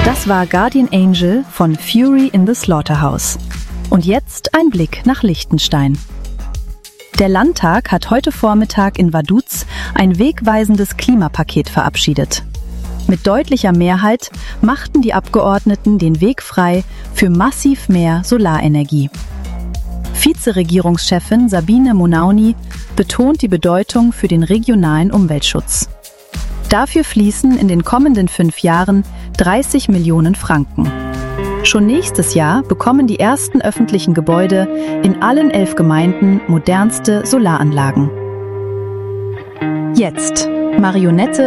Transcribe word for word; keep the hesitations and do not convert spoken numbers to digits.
Das war Guardian Angel von Fury in the Slaughterhouse. Und jetzt ein Blick nach Liechtenstein. Der Landtag hat heute Vormittag in Vaduz ein wegweisendes Klimapaket verabschiedet. Mit deutlicher Mehrheit machten die Abgeordneten den Weg frei für massiv mehr Solarenergie. Vizeregierungschefin Sabine Monauni betont die Bedeutung für den regionalen Umweltschutz. Dafür fließen in den kommenden fünf Jahren dreißig Millionen Franken. Schon nächstes Jahr bekommen die ersten öffentlichen Gebäude in allen elf Gemeinden modernste Solaranlagen. Jetzt Marionette